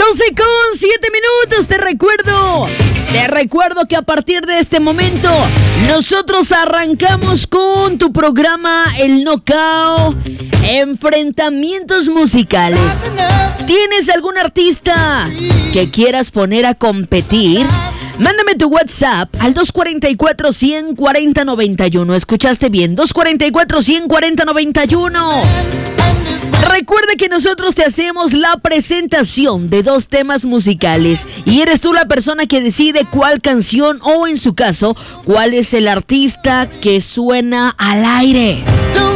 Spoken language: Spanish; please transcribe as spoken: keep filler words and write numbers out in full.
doce con siete minutos, te recuerdo, te recuerdo que a partir de este momento nosotros arrancamos con tu programa El Knockout, enfrentamientos musicales. ¿Tienes algún artista que quieras poner a competir? Mándame tu WhatsApp al dos cuatro cuatro, uno cero cuatro cero nueve uno. ¿Escuchaste bien? dos cuatro cuatro, uno cero cuatro cero nueve uno. Recuerda que nosotros te hacemos la presentación de dos temas musicales y eres tú la persona que decide cuál canción o, en su caso, cuál es el artista que suena al aire.